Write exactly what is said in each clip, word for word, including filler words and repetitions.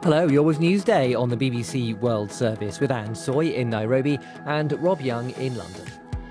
Hello, you're with Newsday on the B B C World Service with Anne Soy in Nairobi and Rob Young in London.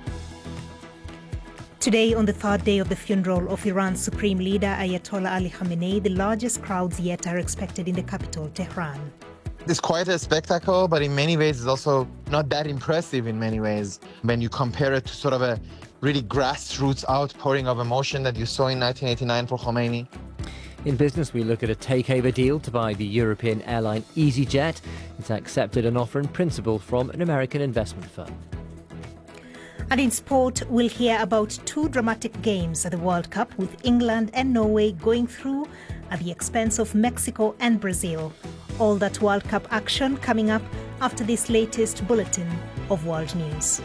Today, on the third day of the funeral of Iran's Supreme Leader Ayatollah Ali Khamenei, the largest crowds yet are expected in the capital, Tehran. It's quite a spectacle, but in many ways it's also not that impressive in many ways when you compare it to sort of a really grassroots outpouring of emotion that you saw in nineteen eighty-nine for Khomeini. In business, we look at a takeover deal to buy the European airline EasyJet. It's accepted an offer in principle from an American investment firm. And in sport, we'll hear about two dramatic games at the World Cup, with England and Norway going through at the expense of Mexico and Brazil. All that World Cup action coming up after this latest bulletin of world news.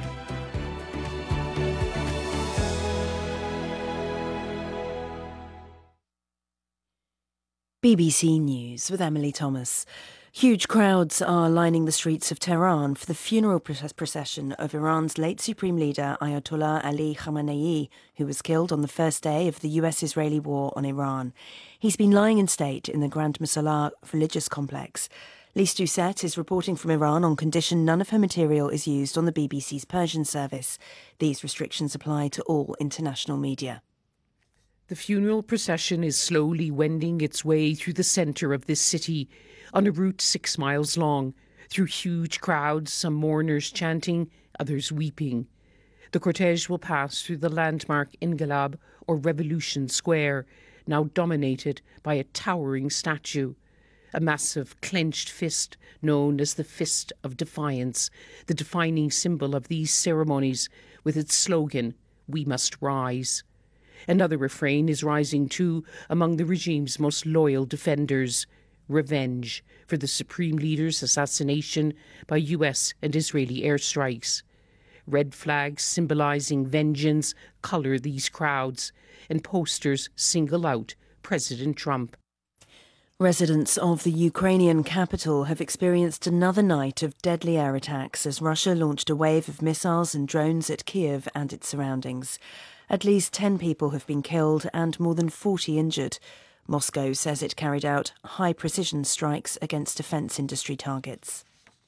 B B C News with Emily Thomas. Huge crowds are lining the streets of Tehran for the funeral procession of Iran's late Supreme Leader Ayatollah Ali Khamenei, who was killed on the first day of the U S-Israeli war on Iran. He's been lying in state in the Grand Musalla religious complex. Lise Doucette is reporting from Iran on condition none of her material is used on the B B C's Persian service. These restrictions apply to all international media. The funeral procession is slowly wending its way through the centre of this city, on a route six miles long, through huge crowds, some mourners chanting, others weeping. The cortege will pass through the landmark Inqilab, or Revolution Square, now dominated by a towering statue. A massive clenched fist known as the Fist of Defiance, the defining symbol of these ceremonies, with its slogan, "We must rise." Another refrain is rising too among the regime's most loyal defenders: revenge for the Supreme Leader's assassination by U S and Israeli airstrikes. Red flags symbolising vengeance colour these crowds, and posters single out President Trump. Residents of the Ukrainian capital have experienced another night of deadly air attacks as Russia launched a wave of missiles and drones at Kiev and its surroundings. At least ten people have been killed and more than forty injured. Moscow says it carried out high-precision strikes against defence industry targets.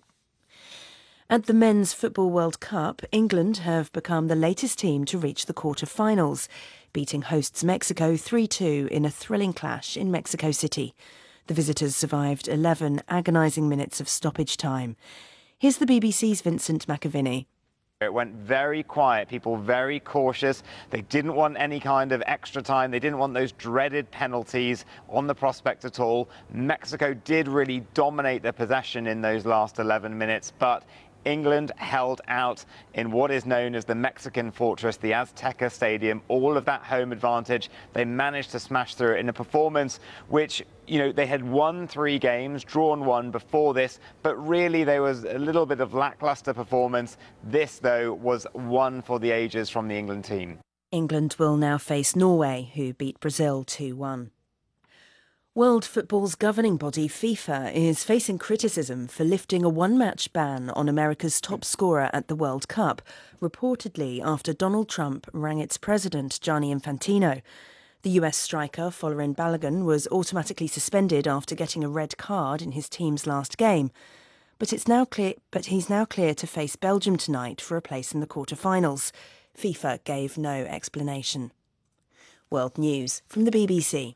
At the Men's Football World Cup, England have become the latest team to reach the quarter-finals, beating hosts Mexico three two in a thrilling clash in Mexico City. The visitors survived eleven agonising minutes of stoppage time. Here's the B B C's Vincent McAviney. It went very quiet, people very cautious. They didn't want any kind of extra time. They didn't want those dreaded penalties on the prospect at all. Mexico did really dominate the possession in those last eleven minutes, but England held out in what is known as the Mexican fortress, the Azteca Stadium. All of that home advantage, they managed to smash through it in a performance which, you know, they had won three games, drawn one before this, but really there was a little bit of lacklustre performance. This, though, was one for the ages from the England team. England will now face Norway, who beat Brazil two one. World football's governing body, FIFA, is facing criticism for lifting a one-match ban on America's top scorer at the World Cup, reportedly after Donald Trump rang its president, Gianni Infantino. The U S striker, Folarin Balogun, was automatically suspended after getting a red card in his team's last game. But it's now clear, but he's now clear to face Belgium tonight for a place in the quarter-finals. FIFA gave no explanation. World News from the B B C.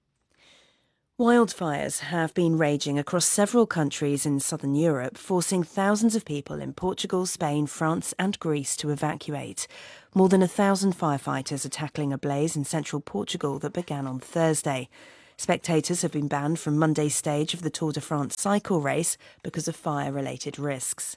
Wildfires have been raging across several countries in southern Europe, forcing thousands of people in Portugal, Spain, France and Greece to evacuate. More than a thousand firefighters are tackling a blaze in central Portugal that began on Thursday. Spectators have been banned from Monday's stage of the Tour de France cycle race because of fire-related risks.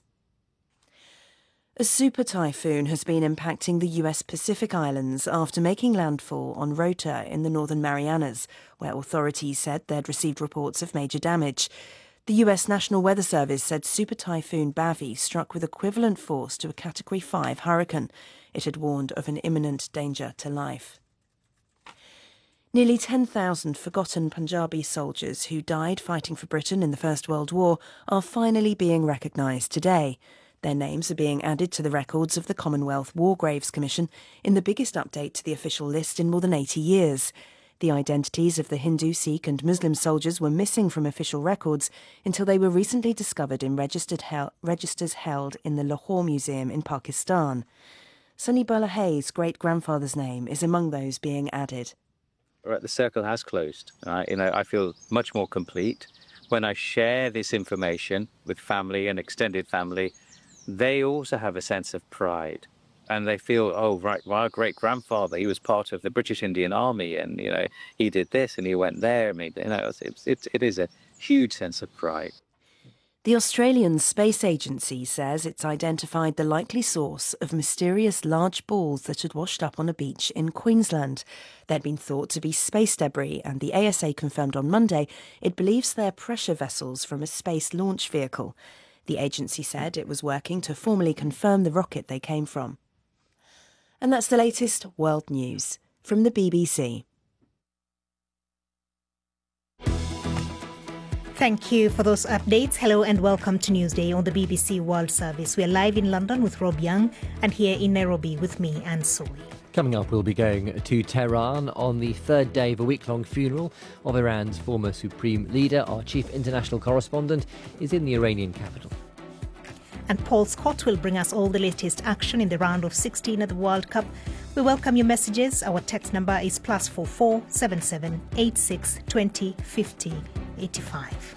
A super typhoon has been impacting the U S Pacific Islands after making landfall on Rota in the Northern Marianas, where authorities said they'd received reports of major damage. The U S National Weather Service said super typhoon Bavi struck with equivalent force to a Category five hurricane. It had warned of an imminent danger to life. Nearly ten thousand forgotten Punjabi soldiers who died fighting for Britain in the First World War are finally being recognised today. Their names are being added to the records of the Commonwealth War Graves Commission in the biggest update to the official list in more than eighty years. The identities of the Hindu, Sikh and Muslim soldiers were missing from official records until they were recently discovered in registered hel- registers held in the Lahore Museum in Pakistan. Sunny Bala Hay's great-grandfather's name is among those being added. Right, the circle has closed. Uh, you know, I feel much more complete. When I share this information with family and extended family, they also have a sense of pride. And they feel, oh, right, well, our great-grandfather, he was part of the British Indian Army, and, you know, he did this and he went there. I mean, you know, it's, it's, it is a huge sense of pride. The Australian Space Agency says it's identified the likely source of mysterious large balls that had washed up on a beach in Queensland. They'd been thought to be space debris, and the A S A confirmed on Monday it believes they're pressure vessels from a space launch vehicle. The agency said it was working to formally confirm the rocket they came from. And that's the latest world news from the B B C. Thank you for those updates. Hello and welcome to Newsday on the B B C World Service. We're live in London with Rob Young and here in Nairobi with me, Anne Soy. Coming up, we'll be going to Tehran on the third day of a week-long funeral of Iran's former supreme leader. Our chief international correspondent is in the Iranian capital. And Paul Scott will bring us all the latest action in the round of sixteen at the World Cup. We welcome your messages. Our text number is plus four four seven seven eight six twenty fifty eighty five.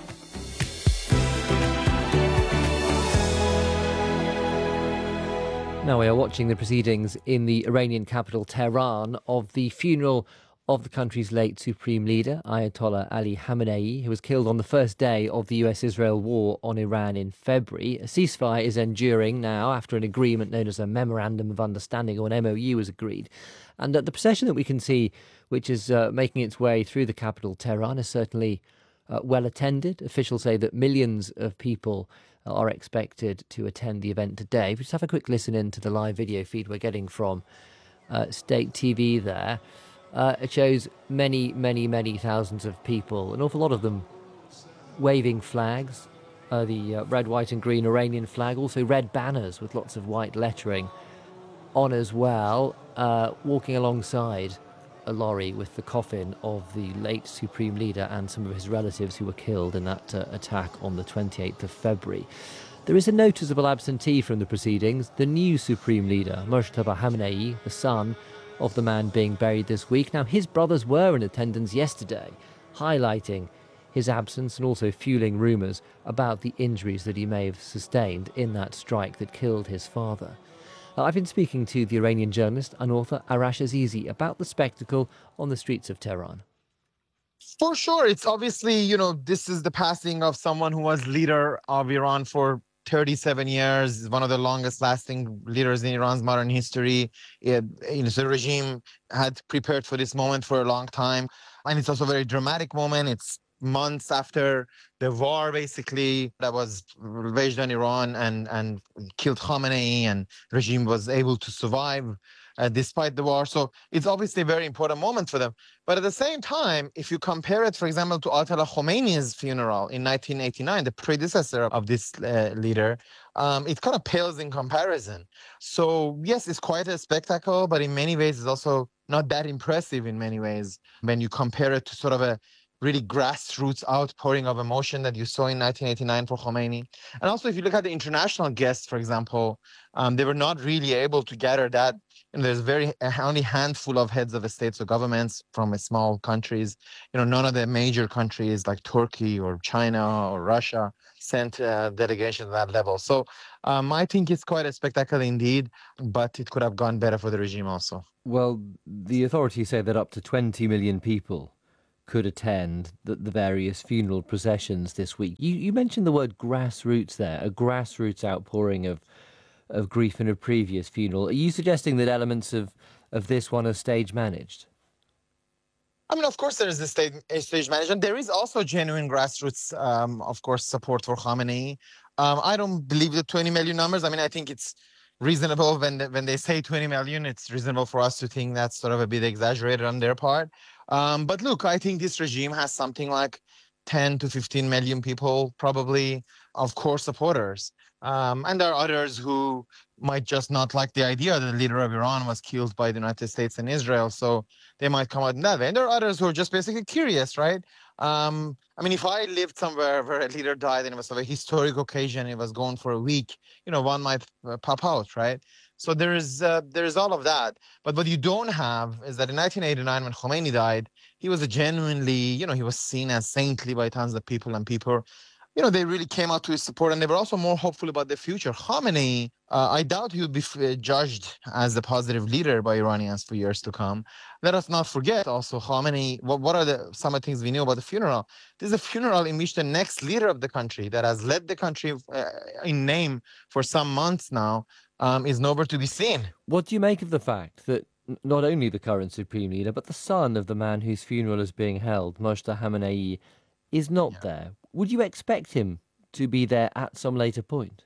Now we are watching the proceedings in the Iranian capital Tehran of the funeral of the country's late supreme leader, Ayatollah Ali Khamenei, who was killed on the first day of the U S-Israel war on Iran in February. A ceasefire is enduring now after an agreement known as a Memorandum of Understanding, or an M O U, was agreed. And uh, the procession that we can see, which is uh, making its way through the capital Tehran, is certainly uh, well attended. Officials say that millions of people are expected to attend the event today. We just have a quick listen in to the live video feed we're getting from uh, State T V there. Uh, it shows many, many, many thousands of people, an awful lot of them waving flags, uh, the uh, red, white and green Iranian flag, also red banners with lots of white lettering on as well, uh, walking alongside a lorry with the coffin of the late supreme leader and some of his relatives who were killed in that uh, attack on the twenty-eighth of February. There is a noticeable absentee from the proceedings. The new supreme leader, Mojtaba Khamenei, the son of the man being buried this week. Now, his brothers were in attendance yesterday, highlighting his absence and also fueling rumours about the injuries that he may have sustained in that strike that killed his father. Uh, I've been speaking to the Iranian journalist and author Arash Azizi about the spectacle on the streets of Tehran. For sure. It's obviously, you know, this is the passing of someone who was leader of Iran for thirty-seven years, one of the longest lasting leaders in Iran's modern history. It, you know, the regime had prepared for this moment for a long time. And it's also a very dramatic moment. It's months after the war, basically, that was waged on Iran and, and killed Khamenei, and regime was able to survive uh, despite the war. So it's obviously a very important moment for them. But at the same time, if you compare it, for example, to Ayatollah Khomeini's funeral in nineteen eighty-nine, the predecessor of this uh, leader, um, it kind of pales in comparison. So yes, it's quite a spectacle, but in many ways, it's also not that impressive in many ways when you compare it to sort of a really grassroots outpouring of emotion that you saw in nineteen eighty-nine for Khomeini. And also, if you look at the international guests, for example, um, they were not really able to gather that. And there's very only handful of heads of states or governments from small countries. You know, none of the major countries like Turkey or China or Russia sent a delegation to that level. So um, I think it's quite a spectacle indeed, but it could have gone better for the regime also. Well, the authorities say that up to twenty million people could attend the, the various funeral processions this week. You, you mentioned the word grassroots there, a grassroots outpouring of of grief in a previous funeral. Are you suggesting that elements of, of this one are stage managed? I mean, of course, there is the stage, stage management. There is also genuine grassroots, um, of course, support for Khamenei. Um, I don't believe the twenty million numbers. I mean, I think it's reasonable when they, when they say twenty million, it's reasonable for us to think that's sort of a bit exaggerated on their part. Um, but look, I think this regime has something like ten to fifteen million people, probably, of core supporters. Um, and there are others who might just not like the idea that the leader of Iran was killed by the United States and Israel. So they might come out in that way. And there are others who are just basically curious, right? Um, I mean, if I lived somewhere where a leader died and it was a historic occasion, it was going for a week, you know, one might uh, pop out, right? So there is uh, there is all of that. But what you don't have is that in nineteen eighty-nine, when Khomeini died, he was a genuinely, you know, he was seen as saintly by tons of people, and people, you know, they really came out to his support, and they were also more hopeful about the future. Khamenei, uh, I doubt he would be f- judged as a positive leader by Iranians for years to come. Let us not forget also Khamenei, what, what are the some of the things we knew about the funeral? This is a funeral in which the next leader of the country that has led the country uh, in name for some months now um, is nowhere to be seen. What do you make of the fact that not only the current supreme leader, but the son of the man whose funeral is being held, Mojtaba Khamenei, is not yeah. there? Would you expect him to be there at some later point?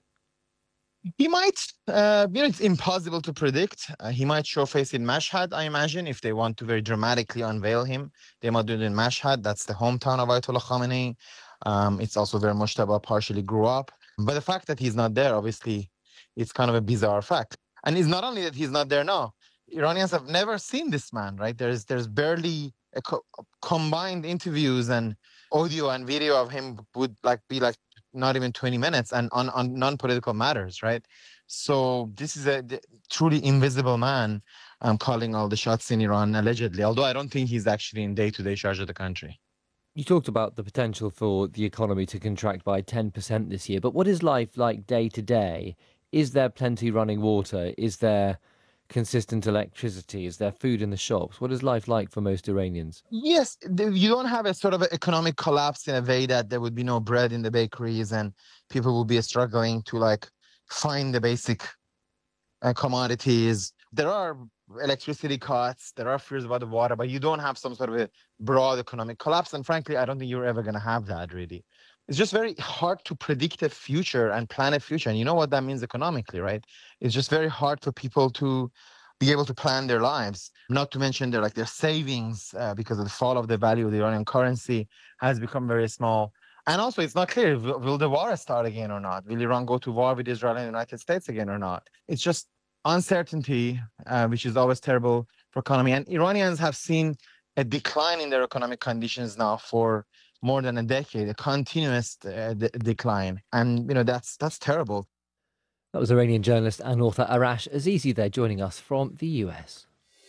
He might. Uh, you know, it's impossible to predict. Uh, he might show face in Mashhad, I imagine, if they want to very dramatically unveil him. They might do it in Mashhad. That's the hometown of Ayatollah Khamenei. Um, it's also where Mojtaba partially grew up. But the fact that he's not there, obviously, it's kind of a bizarre fact. And it's not only that he's not there now. Iranians have never seen this man, right? There's there's barely a co- combined interviews and audio and video of him would like be like not even twenty minutes, and on, on non-political matters, right? So this is a d- truly invisible man um, calling all the shots in Iran, allegedly, although I don't think he's actually in day-to-day charge of the country. You talked about the potential for the economy to contract by ten percent this year, but what is life like day to day? Is there plenty running water? Is there consistent electricity? Is there food in the shops? What is life like for most Iranians? Yes, you don't have a sort of economic collapse in a way that there would be no bread in the bakeries and people will be struggling to like find the basic uh, commodities. There are electricity cuts, there are fears about the water, but you don't have some sort of a broad economic collapse. And frankly, I don't think you're ever going to have that, really. It's just very hard to predict a future and plan a future. And you know what that means economically, right? It's just very hard for people to be able to plan their lives. Not to mention their like their savings uh, because of the fall of the value of the Iranian currency has become very small. And also, it's not clear, will, will the war start again or not? Will Iran go to war with Israel and the United States again or not? It's just uncertainty, uh, which is always terrible for economy. And Iranians have seen a decline in their economic conditions now for more than a decade, a continuous uh, d- decline. And, you know, that's that's terrible. That was Iranian journalist and author Arash Azizi there joining us from the U S.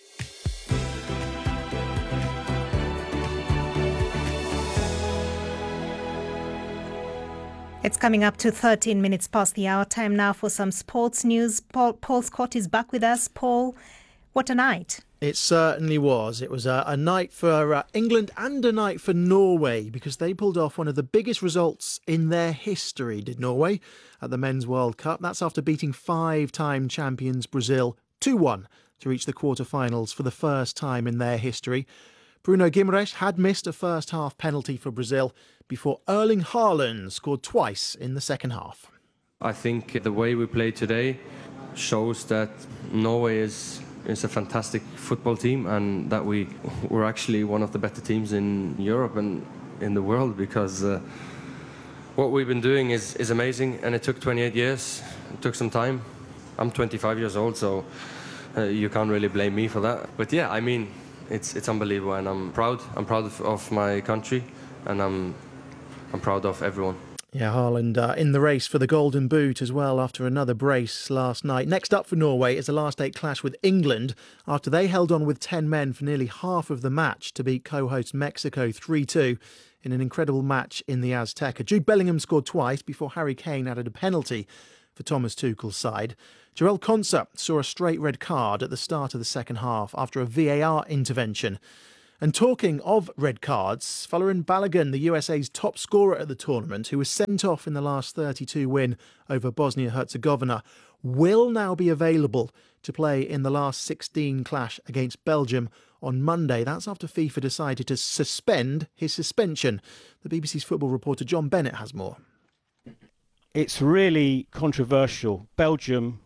It's coming up to thirteen minutes past the hour. Time now for some sports news. Paul, Paul Scott is back with us. Paul, what a night. It certainly was. It was a, a night for uh, England and a night for Norway, because they pulled off one of the biggest results in their history, did Norway, at the Men's World Cup. That's after beating five-time champions Brazil two one to reach the quarter-finals for the first time in their history. Bruno Guimaraes had missed a first-half penalty for Brazil before Erling Haaland scored twice in the second half. I think the way we played today shows that Norway is... It's a fantastic football team, and that we were actually one of the better teams in Europe and in the world, because uh, what we've been doing is, is amazing, and it took twenty-eight years. It took some time. I'm twenty-five years old, so uh, you can't really blame me for that. But yeah, I mean, it's it's unbelievable, and I'm proud. I'm proud of, of my country, and I'm I'm proud of everyone. Yeah, Haaland uh, in the race for the Golden Boot as well after another brace last night. Next up for Norway is the last eight clash with England after they held on with ten men for nearly half of the match to beat co-host Mexico three two in an incredible match in the Azteca. Jude Bellingham scored twice before Harry Kane added a penalty for Thomas Tuchel's side. Jarell Konsa saw a straight red card at the start of the second half after a V A R intervention. And talking of red cards, Folarin Balogun, the U S A's top scorer at the tournament, who was sent off in the last thirty-two win over Bosnia-Herzegovina, will now be available to play in the last sixteen clash against Belgium on Monday. That's after FIFA decided to suspend his suspension. The B B C's football reporter John Bennett has more. It's really controversial. Belgium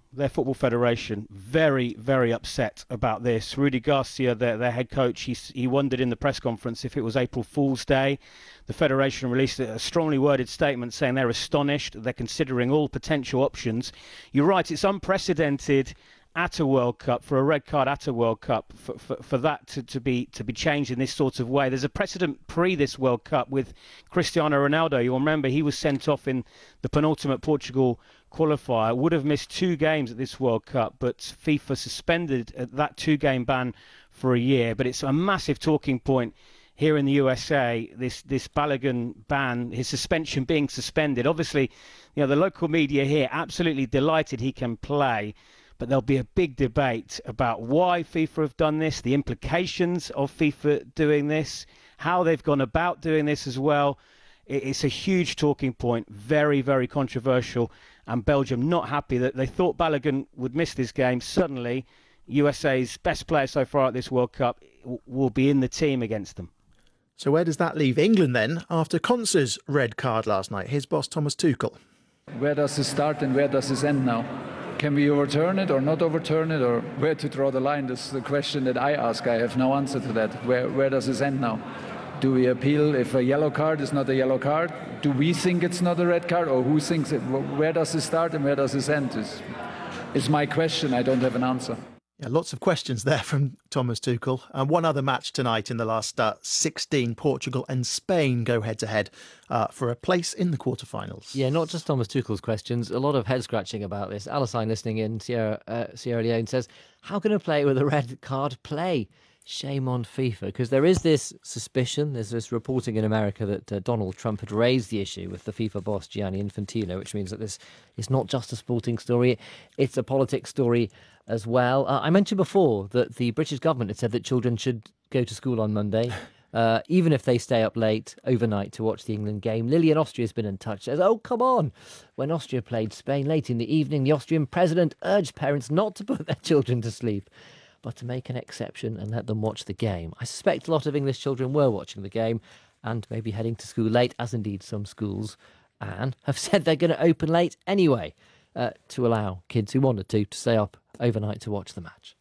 their football federation, very, very upset about this. Rudi Garcia, their, their head coach, he, he wondered in the press conference if it was April Fool's Day. The federation released a strongly worded statement saying they're astonished, they're considering all potential options. You're right, it's unprecedented at a World Cup, for a red card at a World Cup, for, for, for that to, to be to be changed in this sort of way. There's a precedent pre this World Cup with Cristiano Ronaldo. You'll remember he was sent off in the penultimate Portugal qualifier, would have missed two games at this World Cup, but FIFA suspended that two-game ban for a year. But it's a massive talking point here in the U S A, this this Balogun ban, his suspension being suspended. Obviously, you know, the local media here absolutely delighted he can play, but there'll be a big debate about why FIFA have done this, the implications of FIFA doing this, how they've gone about doing this as well. It's a huge talking point, very, very controversial, and Belgium not happy that they thought Balogun would miss this game. Suddenly, U S A's best player so far at this World Cup will be in the team against them. So where does that leave England then after Konsa's red card last night? Here's boss Thomas Tuchel. Where does this start and where does this end now? Can we overturn it or not overturn it, or where to draw the line? This is the question that I ask. I have no answer to that. Where, where does this end now? Do we appeal if a yellow card is not a yellow card? Do we think it's not a red card, or who thinks it? Where does this start and where does this end? Is, is my question. I don't have an answer. Yeah, lots of questions there from Thomas Tuchel. And one other match tonight in the last uh, sixteen, Portugal and Spain go head-to-head uh, for a place in the quarterfinals. Yeah, not just Thomas Tuchel's questions, a lot of head-scratching about this. Alasine listening in Sierra, uh, Sierra Leone says, how can a player with a red card play? Shame on FIFA, because there is this suspicion, there's this reporting in America that uh, Donald Trump had raised the issue with the FIFA boss Gianni Infantino, which means that this is not just a sporting story, it's a politics story as well. Uh, I mentioned before that the British government had said that children should go to school on Monday, uh, even if they stay up late overnight to watch the England game. Lily in Austria has been in touch, says, oh, come on. When Austria played Spain late in the evening, the Austrian president urged parents not to put their children to sleep, but to make an exception and let them watch the game. I suspect a lot of English children were watching the game and maybe heading to school late, as indeed some schools, and have said they're going to open late anyway uh, to allow kids who wanted to to stay up overnight to watch the match.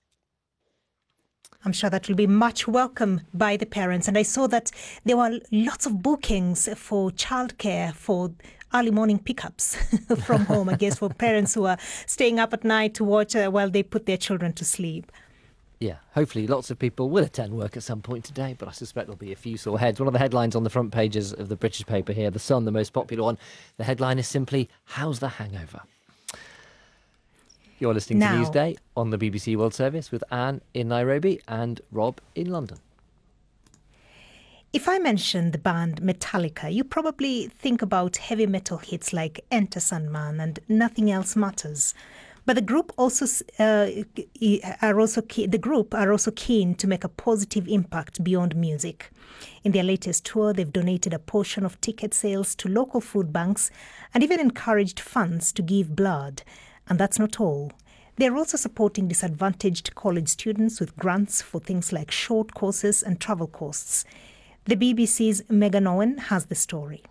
I'm sure that will be much welcome by the parents. And I saw that there were lots of bookings for childcare for early morning pickups from home, I guess, for parents who are staying up at night to watch uh, while they put their children to sleep. Yeah, hopefully lots of people will attend work at some point today, but I suspect there'll be a few sore heads. One of the headlines on the front pages of the British paper here, The Sun, the most popular one, the headline is simply, how's the hangover? You're listening now, to Newsday on the B B C World Service with Anne in Nairobi and Rob in London. If I mention the band Metallica, you probably think about heavy metal hits like Enter Sandman and Nothing Else Matters. But the group also uh, are also keen, the group are also keen to make a positive impact beyond music. In their latest tour, they've donated a portion of ticket sales to local food banks and even encouraged fans to give blood. And that's not all. They're also supporting disadvantaged college students with grants for things like short courses and travel costs. The B B C's Megan Owen has the story.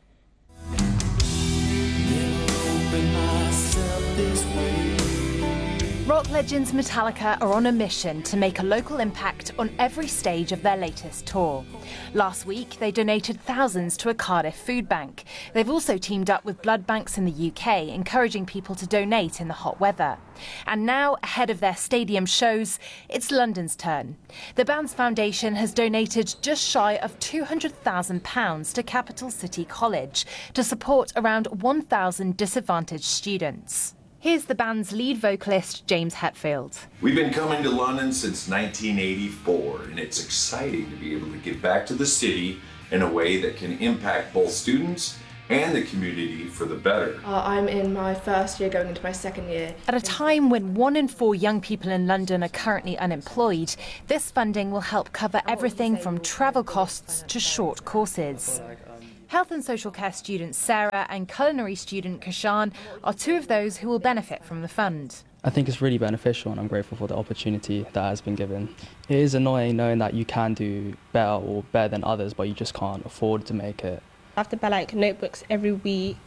Rock legends Metallica are on a mission to make a local impact on every stage of their latest tour. Last week, they donated thousands to a Cardiff food bank. They've also teamed up with blood banks in the U K, encouraging people to donate in the hot weather. And now, ahead of their stadium shows, it's London's turn. The band's foundation has donated just shy of two hundred thousand pounds to Capital City College to support around one thousand disadvantaged students. Here's the band's lead vocalist, James Hetfield. We've been coming to London since nineteen eighty-four, and it's exciting to be able to give back to the city in a way that can impact both students and the community for the better. Uh, I'm in my first year, going into my second year. At a time when one in four young people in London are currently unemployed, this funding will help cover everything from travel costs to short courses. Health and social care student Sarah and culinary student Kashan are two of those who will benefit from the fund. I think it's really beneficial and I'm grateful for the opportunity that has been given. It is annoying knowing that you can do better or better than others, but you just can't afford to make it. I have to buy like notebooks every week,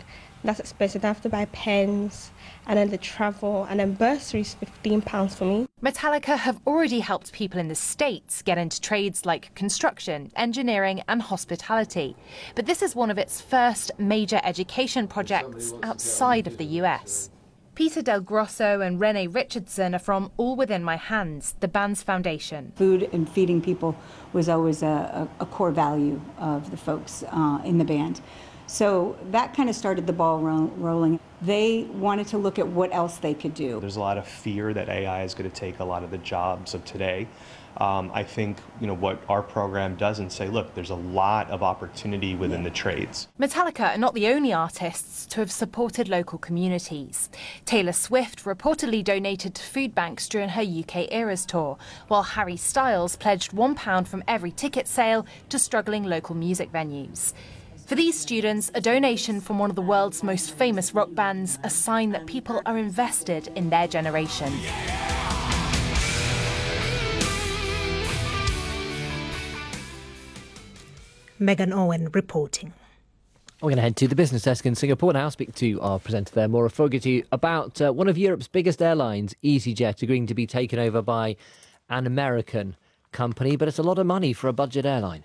That's expensive. I have to buy pens, and then the travel, and then bursaries, fifteen pounds for me. Metallica have already helped people in the States get into trades like construction, engineering and hospitality. But this is one of its first major education projects outside of the U S. Peter Del Grosso and Renee Richardson are from All Within My Hands, the band's foundation. Food and feeding people was always a, a, a core value of the folks uh, in the band. So that kind of started the ball ro- rolling. They wanted to look at what else they could do. There's a lot of fear that A I is going to take a lot of the jobs of today. Um, I think, you know, what our program does and say, look, there's a lot of opportunity within the trades. Metallica are not the only artists to have supported local communities. Taylor Swift reportedly donated to food banks during her U K Eras tour, while Harry Styles pledged one pound from every ticket sale to struggling local music venues. For these students, a donation from one of the world's most famous rock bands, a sign that people are invested in their generation. Megan Owen reporting. We're going to head to the business desk in Singapore now, speak to our presenter there, Maura Fogarty, about uh, one of Europe's biggest airlines, EasyJet, agreeing to be taken over by an American company, but it's a lot of money for a budget airline.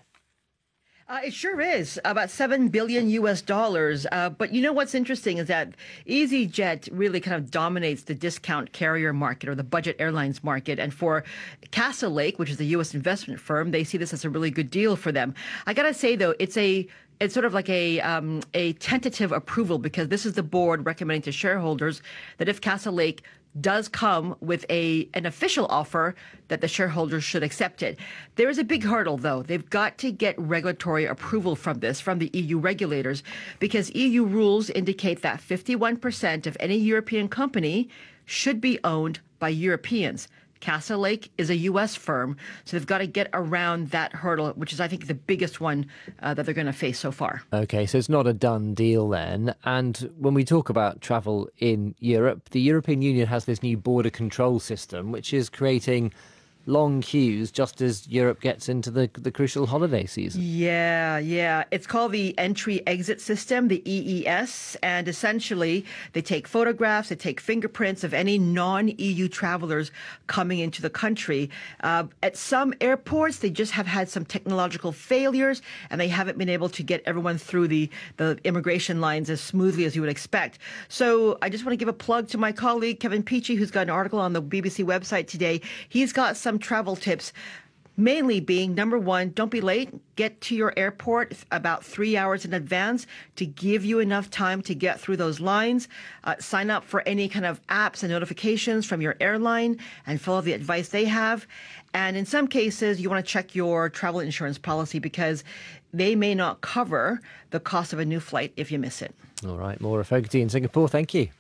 Uh, it sure is, about seven billion U S dollars. Uh, but you know what's interesting is that EasyJet really kind of dominates the discount carrier market or the budget airlines market. And for Castlelake, which is a U S investment firm, they see this as a really good deal for them. I got to say, though, it's a It's sort of like a um, a tentative approval, because this is the board recommending to shareholders that if Castlelake does come with a an official offer, that the shareholders should accept it. There is a big hurdle, though. They've got to get regulatory approval from this, from the E U regulators, because E U rules indicate that fifty-one percent of any European company should be owned by Europeans. Castlelake is a U S firm, so they've got to get around that hurdle, which is, I think, the biggest one uh, that they're going to face so far. OK, so it's not a done deal then. And when we talk about travel in Europe, the European Union has this new border control system, which is creating long queues just as Europe gets into the the crucial holiday season. Yeah, yeah. It's called the Entry-Exit System, the E E S, and essentially they take photographs, they take fingerprints of any non-E U travelers coming into the country. Uh, at some airports, they just have had some technological failures, and they haven't been able to get everyone through the, the immigration lines as smoothly as you would expect. So I just want to give a plug to my colleague, Kevin Peachy, who's got an article on the B B C website today. He's got some travel tips, mainly being, number one, don't be late. Get to your airport about three hours in advance to give you enough time to get through those lines. Uh, sign up for any kind of apps and notifications from your airline and follow the advice they have. And in some cases, you want to check your travel insurance policy, because they may not cover the cost of a new flight if you miss it. All right, Maura Fogarty in Singapore, thank you.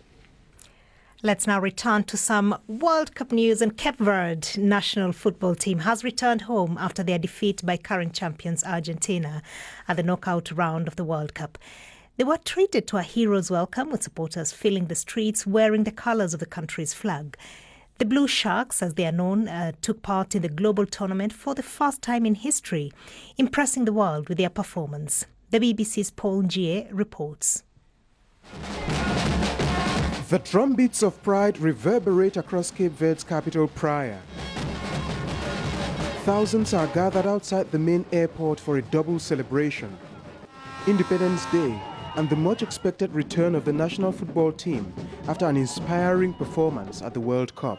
Let's now return to some World Cup news. And Cape Verde national football team has returned home after their defeat by current champions Argentina at the knockout round of the World Cup. They were treated to a hero's welcome, with supporters filling the streets wearing the colours of the country's flag. The Blue Sharks, as they are known, uh, took part in the global tournament for the first time in history, impressing the world with their performance. The B B C's Paul Njie reports. The drumbeats of pride reverberate across Cape Verde's capital, Praia. Thousands are gathered outside the main airport for a double celebration. Independence Day and the much-expected return of the national football team after an inspiring performance at the World Cup.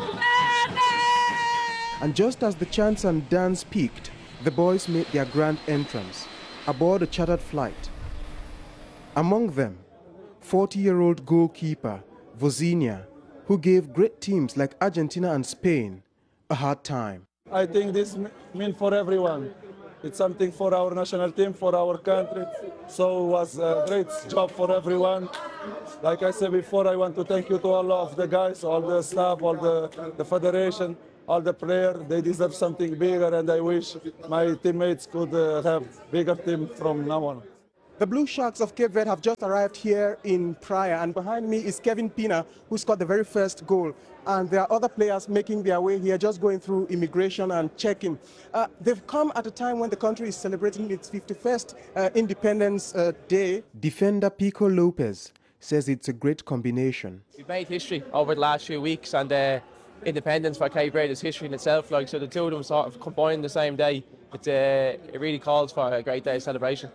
And just as the chants and dance peaked, the boys made their grand entrance aboard a chartered flight. Among them, forty-year-old goalkeeper Vozinha, who gave great teams like Argentina and Spain a hard time. I think this means for everyone. It's something for our national team, for our country. So it was a great job for everyone. Like I said before, I want to thank you to all of the guys, all the staff, all the, the federation, all the players. They deserve something bigger, and I wish my teammates could uh, have bigger team from now on. The Blue Sharks of Cape Verde have just arrived here in Praia, and behind me is Kevin Pina, who scored the very first goal. And there are other players making their way here, just going through immigration and checking. Uh, they've come at a time when the country is celebrating its fifty-first uh, Independence uh, Day. Defender Pico Lopez says it's a great combination. We've made history over the last few weeks, and uh, independence for Cape Verde is history in itself. Like, so the two of them sort of combined the same day. It, uh, it really calls for a great day of celebration.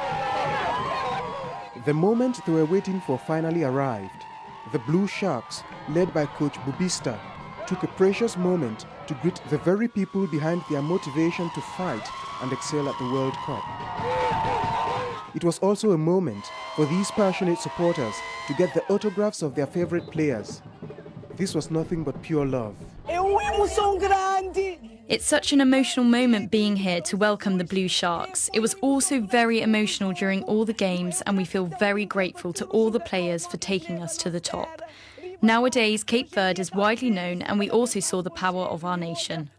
The moment they were waiting for finally arrived. The Blue Sharks, led by Coach Bubista, took a precious moment to greet the very people behind their motivation to fight and excel at the World Cup. It was also a moment for these passionate supporters to get the autographs of their favorite players. This was nothing but pure love. It's such an emotional moment being here to welcome the Blue Sharks. It was also very emotional during all the games, and we feel very grateful to all the players for taking us to the top. Nowadays, Cape Verde is widely known, and we also saw the power of our nation.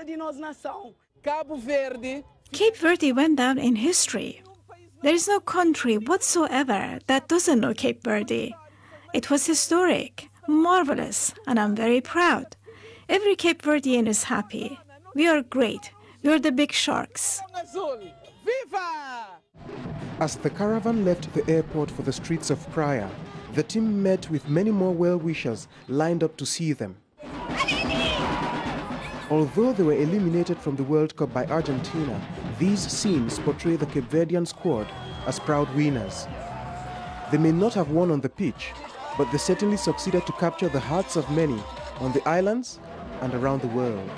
Cape Verde went down in history. There is no country whatsoever that doesn't know Cape Verde. It was historic, marvelous, and I'm very proud. Every Cape Verdean is happy. We are great. We are the Big Sharks. As the caravan left the airport for the streets of Praia, the team met with many more well-wishers lined up to see them. Although they were eliminated from the World Cup by Argentina, these scenes portray the Cape Verdean squad as proud winners. They may not have won on the pitch, but they certainly succeeded to capture the hearts of many on the islands and around the world.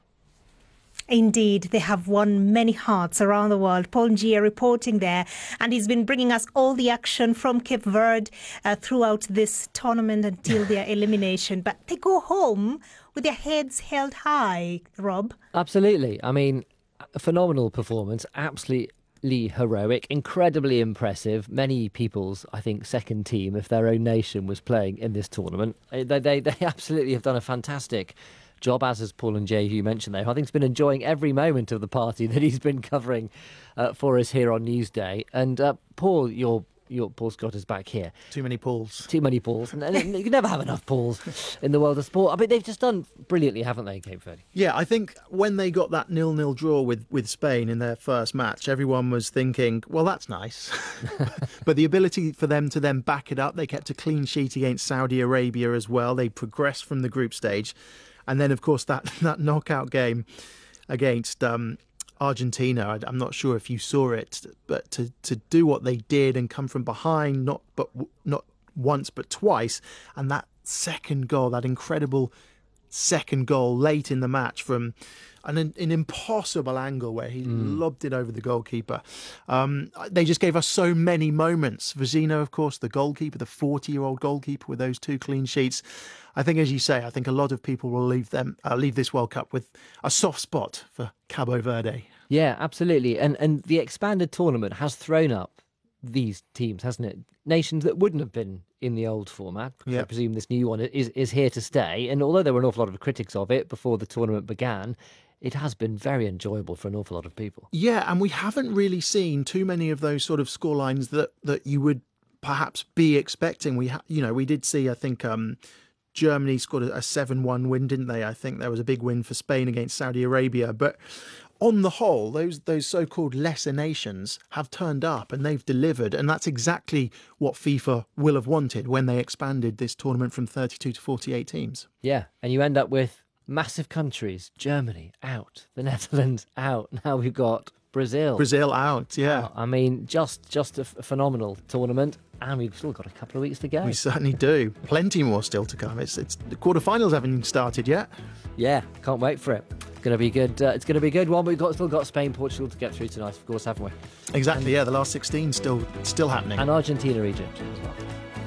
Indeed, they have won many hearts around the world. Paul Njia reporting there, and he's been bringing us all the action from Cape Verde uh, throughout this tournament until their elimination. But they go home with their heads held high, Rob. Absolutely. I mean, a phenomenal performance, absolutely heroic, incredibly impressive. Many people's, I think, second team, if their own nation was playing in this tournament. They, they, they absolutely have done a fantastic job, as has Paul Njia, who you mentioned there, who I think has been enjoying every moment of the party that he's been covering uh, for us here on Newsday. And uh, Paul, your your Paul Scott is back here. Too many Pauls. Too many Pauls. And, and you can never have enough Pauls in the world of sport. I mean, they've just done brilliantly, haven't they, Cape Verde? Yeah, I think when they got that nil-nil draw with, with Spain in their first match, everyone was thinking, well, that's nice. But the ability for them to then back it up, they kept a clean sheet against Saudi Arabia as well. They progressed from the group stage. And then, of course, that, that knockout game against um, Argentina, I, I'm not sure if you saw it, but to, to do what they did and come from behind, not but not once but twice, and that second goal, that incredible second goal late in the match from an, an impossible angle where he mm. lobbed it over the goalkeeper. Um, they just gave us so many moments. Vecino, of course, the goalkeeper, the forty-year-old goalkeeper with those two clean sheets. I think, as you say, I think a lot of people will leave them uh, leave this World Cup with a soft spot for Cabo Verde. Yeah, absolutely. And and the expanded tournament has thrown up these teams, hasn't it? Nations that wouldn't have been in the old format. Yep. I presume this new one is, is here to stay. And although there were an awful lot of critics of it before the tournament began, it has been very enjoyable for an awful lot of people. Yeah, and we haven't really seen too many of those sort of scorelines that, that you would perhaps be expecting. We, ha- you know, we did see, I think, um, Germany scored a seven one win, didn't they? I think there was a big win for Spain against Saudi Arabia. But on the whole, those those so-called lesser nations have turned up and they've delivered. And that's exactly what FIFA will have wanted when they expanded this tournament from thirty-two to forty-eight teams. Yeah, and you end up with massive countries. Germany out, the Netherlands out. Now we've got Brazil. Brazil out, yeah. Out. I mean, just just a, f- a phenomenal tournament. And we've still got a couple of weeks to go. We certainly do. Plenty more still to come. It's it's the quarterfinals haven't even started yet. Yeah, can't wait for it. It's going to be good. Uh, it's going to be a good one. We've got still got Spain, Portugal to get through tonight, of course, haven't we? Exactly. And, yeah, the last sixteen still still happening. And Argentina, Egypt as well.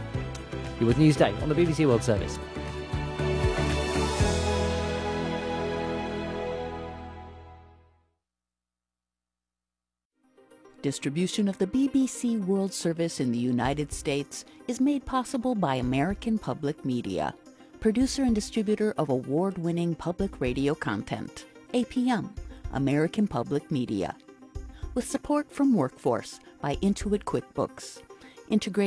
You're with Newsday on the B B C World Service. Distribution of the B B C World Service in the United States is made possible by American Public Media, producer and distributor of award-winning public radio content. A P M, American Public Media. with support from Workforce by Intuit QuickBooks. Integrating